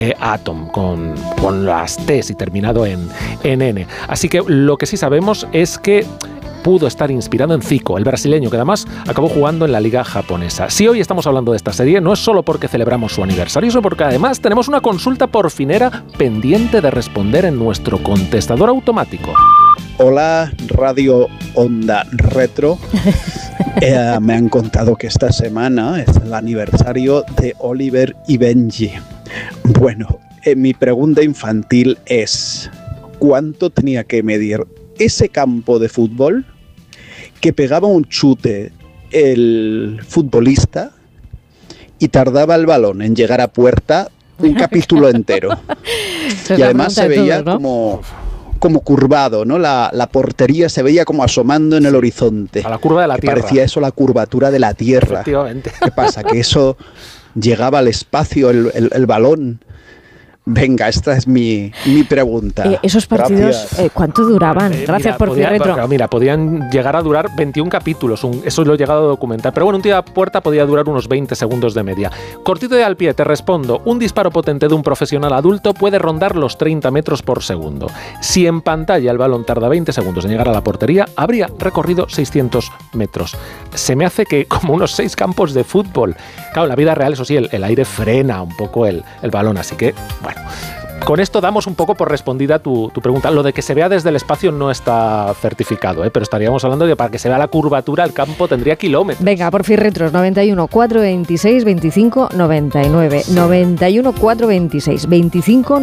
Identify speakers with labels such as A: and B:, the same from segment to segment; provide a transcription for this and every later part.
A: Atom, con las T's y terminado en N. Así que lo que sí sabemos es que pudo estar inspirado en Zico, el brasileño que además acabó jugando en la liga japonesa. Si hoy estamos hablando de esta serie, no es solo porque celebramos su aniversario, sino porque además tenemos una consulta porfinera pendiente de responder en nuestro contestador automático.
B: Hola, Radio Onda Retro. Me han contado que esta semana es el aniversario de Oliver y Benji. Bueno, mi pregunta infantil es: ¿cuánto tenía que medir ese campo de fútbol que pegaba un chute el futbolista y tardaba el balón en llegar a puerta un capítulo entero? Y además se veía todo, ¿no? como curvado, ¿no? La portería se veía como asomando en el horizonte.
A: A la curva de la Tierra.
B: Parecía eso la curvatura de la Tierra.
A: Efectivamente.
B: ¿Qué pasa? Que eso llegaba al espacio, el balón. Venga, esta es mi pregunta.
C: Esos partidos, ¿cuánto duraban? Gracias por Retro.
A: Mira, podían llegar a durar 21 capítulos, eso lo he llegado a documentar. Pero bueno, un tiro a puerta podía durar unos 20 segundos de media. Cortito y al pie, te respondo. Un disparo potente de un profesional adulto puede rondar los 30 metros por segundo. Si en pantalla el balón tarda 20 segundos en llegar a la portería, habría recorrido 600 metros. Se me hace que como unos 6 campos de fútbol. Claro, en la vida real, eso sí, el aire frena un poco el balón, así que, bueno. Con esto damos un poco por respondida tu pregunta. Lo de que se vea desde el espacio no está certificado, pero estaríamos hablando de que para que se vea la curvatura el campo tendría kilómetros.
C: Venga, por fin retros, 91 426 25 99. 91 426 25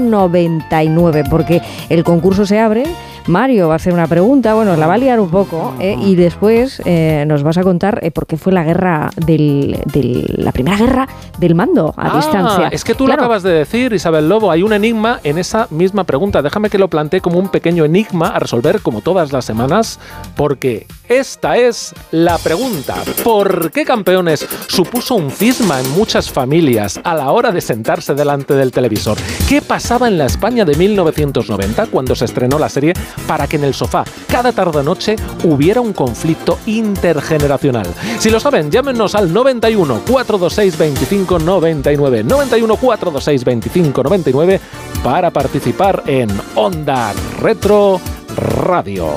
C: 99, porque el concurso se abre. Mario va a hacer una pregunta, bueno, la va a liar un poco, y después nos vas a contar por qué fue la guerra la primera guerra del mando a distancia.
A: Es que tú lo acabas de decir, Isabel Lobo, hay un enigma en esa misma pregunta. Déjame que lo plantee como un pequeño enigma a resolver como todas las semanas, porque esta es la pregunta. ¿Por qué Campeones supuso un cisma en muchas familias a la hora de sentarse delante del televisor? ¿Qué pasaba en la España de 1990 cuando se estrenó la serie para que en el sofá cada tarde-noche hubiera un conflicto intergeneracional? Si lo saben, llámenos al 91 426 25 99, 91 426 25 99 para participar en Onda Retro Radio.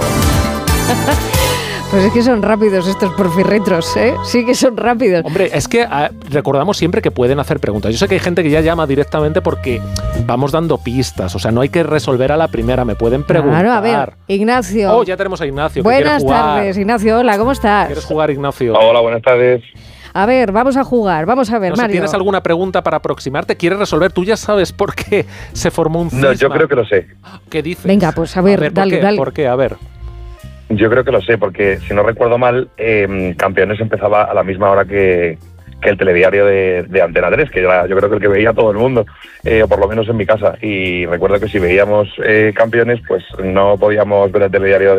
C: Pues es que son rápidos estos porfirretros, ¿eh? Sí que son rápidos.
A: Hombre, es que recordamos siempre que pueden hacer preguntas. Yo sé que hay gente que ya llama directamente porque vamos dando pistas. O sea, no hay que resolver a la primera, me pueden preguntar.
C: Claro, a ver, Ignacio.
A: Oh, ya tenemos a Ignacio.
C: Buenas tardes, Ignacio. Hola, ¿cómo estás?
A: ¿Quieres jugar, Ignacio?
D: Hola, buenas tardes.
C: A ver, vamos a jugar. Vamos a ver,
A: no sé,
C: Mario.
A: ¿Tienes alguna pregunta para aproximarte? ¿Quieres resolver? Tú ya sabes por qué se formó un cisma.
D: No, yo creo que lo sé.
A: ¿Qué dices?
C: Venga, pues a ver dale.
A: ¿Por qué? A ver.
D: Yo creo que lo sé, porque si no recuerdo mal, Campeones empezaba a la misma hora que el telediario de Antena 3, que era, yo creo que el que veía todo el mundo, o por lo menos en mi casa. Y recuerdo que si veíamos Campeones, pues no podíamos ver el telediario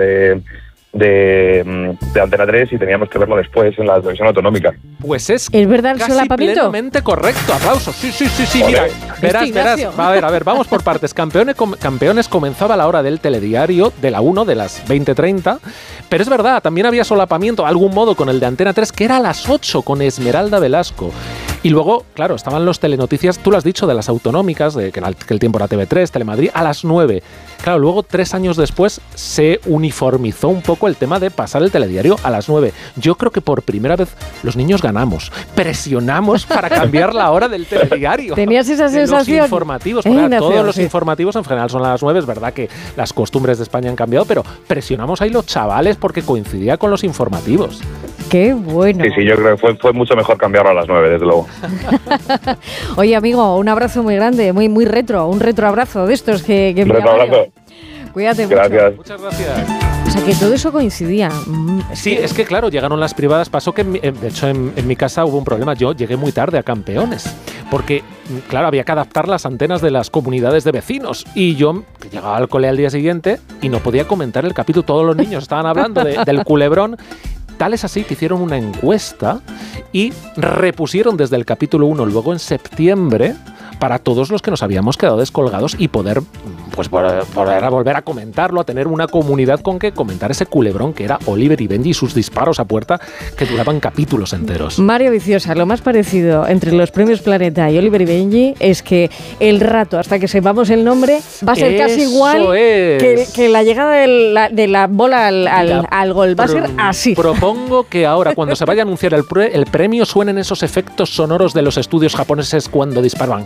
D: de Antena 3 y teníamos que verlo después en la televisión autonómica.
A: Pues es
C: verdad el
A: casi
C: solapamiento.
A: Plenamente correcto. Aplausos. Sí. Mira, verás. A ver, vamos por partes. Campeones comenzaba a la hora del telediario de la 1, de las 20:30. Pero es verdad, también había solapamiento, de algún modo, con el de Antena 3, que era a las 8, con Esmeralda Velasco. Y luego, claro, estaban los telenoticias, tú lo has dicho, de las autonómicas, que el tiempo era TV3, Telemadrid, a las 9. Claro, luego, 3 años después, se uniformizó un poco el tema de pasar el telediario a las 9. Yo creo que por primera vez los niños ganamos, presionamos para cambiar la hora del telediario.
C: ¿Tenías esa sensación?
A: Los informativos, todos los informativos en general son a las 9, es verdad que las costumbres de España han cambiado, pero presionamos ahí los chavales porque coincidía con los informativos.
C: ¡Qué bueno!
D: Sí, yo creo que fue mucho mejor cambiarlo a las 9, desde luego.
C: Oye, amigo, un abrazo muy grande, muy retro, un retroabrazo de estos que
D: retroabrazo.
C: Cuídate
D: Gracias.
C: mucho.
A: Muchas gracias.
C: O sea, que todo eso coincidía.
A: Sí, es que claro, llegaron las privadas. Pasó que, de hecho, en mi casa hubo un problema. Yo llegué muy tarde a Campeones, porque, claro, había que adaptar las antenas de las comunidades de vecinos. Y yo llegaba al cole al día siguiente y no podía comentar el capítulo. Todos los niños estaban hablando del culebrón. Tal es así que hicieron una encuesta y repusieron desde el capítulo 1, luego en septiembre, para todos los que nos habíamos quedado descolgados y poder pues para volver a comentarlo, a tener una comunidad con que comentar ese culebrón que era Oliver y Benji y sus disparos a puerta que duraban capítulos enteros.
C: Mario Viciosa, lo más parecido entre los premios Planeta y Oliver y Benji es que el rato hasta que sepamos el nombre va a ser casi igual que la llegada de la bola al gol. Va a ser así.
A: Propongo que ahora, cuando se vaya a anunciar el premio, suenen esos efectos sonoros de los estudios japoneses cuando disparan.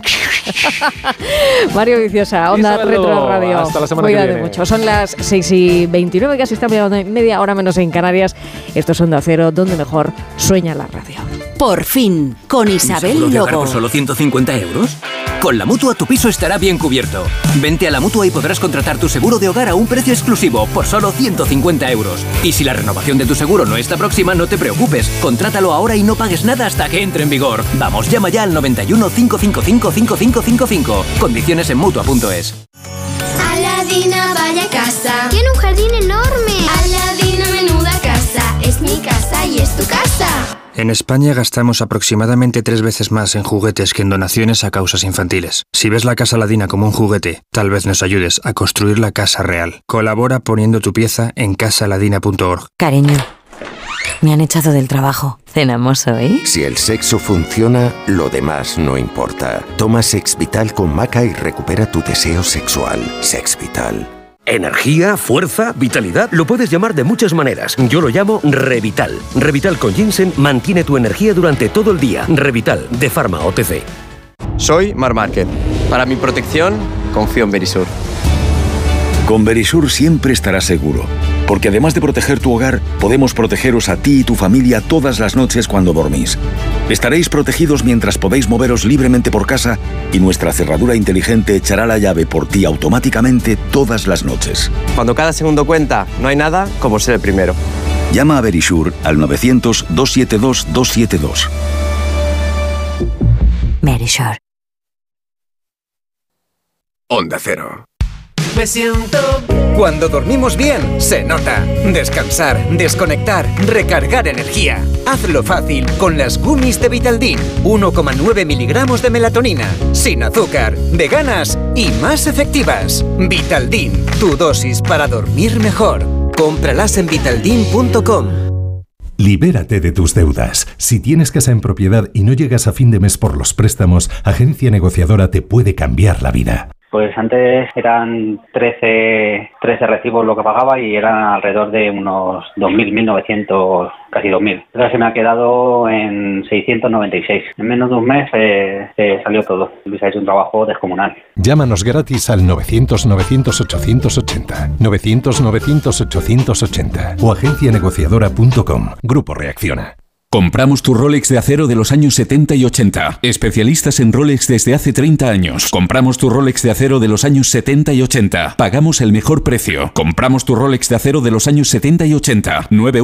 C: Mario Viciosa, Onda Retro Radio.
A: Hasta la semana
C: Cuídate
A: que viene.
C: mucho. Son las 6:29, casi está media hora menos en Canarias. Esto es Onda Cero, donde mejor sueña la radio.
E: Por fin, con Isabel
F: ¿Seguro de hogar
E: Lobo.
F: por solo 150 euros? Con la Mutua tu piso estará bien cubierto. Vente a la Mutua y podrás contratar tu seguro de hogar a un precio exclusivo por solo 150 euros. Y si la renovación de tu seguro no está próxima, no te preocupes. Contrátalo ahora y no pagues nada hasta que entre en vigor. Vamos, llama ya al 91 555 5555. Condiciones en Mutua.es.
G: Aladina, vaya casa. Tiene un jardín enorme. Aladina, menuda casa. Es mi casa y es tu casa.
H: En España gastamos aproximadamente 3 veces más en juguetes que en donaciones a causas infantiles. Si ves la Casa Aladina como un juguete, tal vez nos ayudes a construir la casa real. Colabora poniendo tu pieza en casaaladina.org.
E: Cariño, me han echado del trabajo. ¿Cenamos hoy?
I: Si el sexo funciona, lo demás no importa. Toma Sex Vital con maca y recupera tu deseo sexual. Sex Vital.
J: Energía, fuerza, vitalidad, lo puedes llamar de muchas maneras. Yo lo llamo Revital. Revital con ginseng mantiene tu energía durante todo el día. Revital, de Pharma OTC.
K: Soy Mar Márquez. Para mi protección, confío en Verisur.
L: Con Verisur siempre estarás seguro, porque además de proteger tu hogar, podemos protegeros a ti y tu familia todas las noches cuando dormís. Estaréis protegidos mientras podéis moveros libremente por casa y nuestra cerradura inteligente echará la llave por ti automáticamente todas las noches.
K: Cuando cada segundo cuenta, no hay nada como ser el primero.
L: Llama a Verisur al 900-272-272.
E: Verisur.
M: Onda Cero.
N: Me siento... Cuando dormimos bien, se nota. Descansar, desconectar, recargar energía. Hazlo fácil con las gummies de Vitaldin. 1,9 miligramos de melatonina, sin azúcar, veganas y más efectivas. Vitaldin, tu dosis para dormir mejor. Cómpralas en vitaldin.com.
O: Libérate de tus deudas. Si tienes casa en propiedad y no llegas a fin de mes por los préstamos, Agencia Negociadora te puede cambiar la vida.
P: Pues antes eran 13 recibos lo que pagaba y eran alrededor de unos 2.000, 1.900, casi 2.000. Ahora se me ha quedado en 696. En menos de un mes se salió todo. Luis ha hecho un trabajo descomunal.
O: Llámanos gratis al 900-900-880, 900-900-880 o agencianegociadora.com. Grupo Reacciona.
Q: Compramos tu Rolex de acero de los años 70 y 80. Especialistas en Rolex desde hace 30 años. Compramos tu Rolex de acero de los años 70 y 80. Pagamos el mejor precio. Compramos tu Rolex de acero de los años 70 y 80.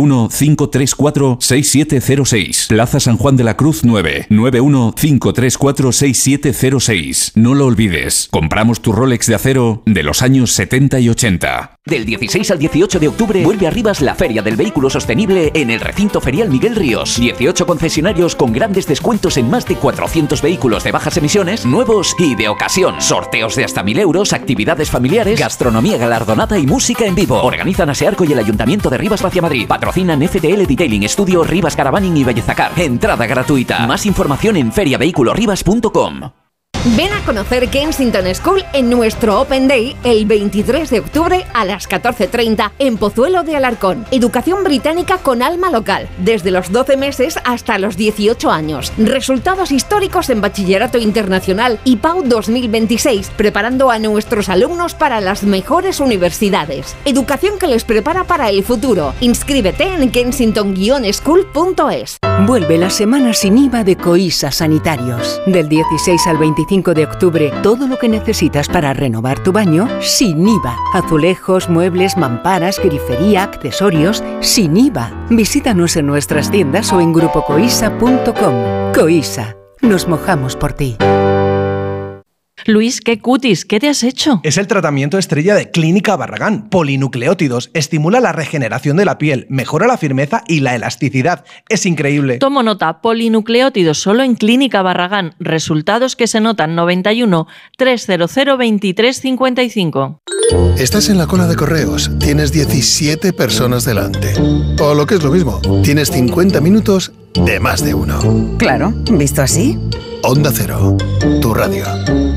Q: 915346706. Plaza San Juan de la Cruz 9. 915346706. No lo olvides. Compramos tu Rolex de acero de los años 70 y 80.
R: Del 16 al 18 de octubre vuelve a Rivas la Feria del Vehículo Sostenible en el Recinto Ferial Miguel Ríos. 18 concesionarios con grandes descuentos en más de 400 vehículos de bajas emisiones, nuevos y de ocasión. Sorteos de hasta 1.000 euros, actividades familiares, gastronomía galardonada y música en vivo. Organizan Asearco y el Ayuntamiento de Rivas Vacia Madrid. Patrocinan FTL Detailing Studio, Rivas Caravaning y Bellezacar. Entrada gratuita. Más información en feriavehiculorivas.com.
S: Ven a conocer Kensington School en nuestro Open Day el 23 de octubre a las 14:30 en Pozuelo de Alarcón. Educación británica con alma local, desde los 12 meses hasta los 18 años. Resultados históricos en Bachillerato Internacional y PAU 2026, preparando a nuestros alumnos para las mejores universidades. Educación que les prepara para el futuro. Inscríbete en kensington-school.es.
T: Vuelve la semana sin IVA de Coisa Sanitarios. Del 16 al 25 de octubre, todo lo que necesitas para renovar tu baño sin IVA. Azulejos, muebles, mamparas, grifería, accesorios, sin IVA. Visítanos en nuestras tiendas o en grupocoisa.com. Coisa, nos mojamos por ti.
M: Luis, qué cutis, ¿qué te has hecho?
U: Es el tratamiento estrella de Clínica Barragán. Polinucleótidos. Estimula la regeneración de la piel, mejora la firmeza y la elasticidad. Es increíble.
M: Tomo nota, polinucleótidos solo en Clínica Barragán. Resultados que se notan. 91 300 2355.
V: Estás en la cola de correos, tienes 17 personas delante. O lo que es lo mismo, tienes 50 minutos de más de uno.
W: Claro, visto así.
V: Onda Cero, tu radio.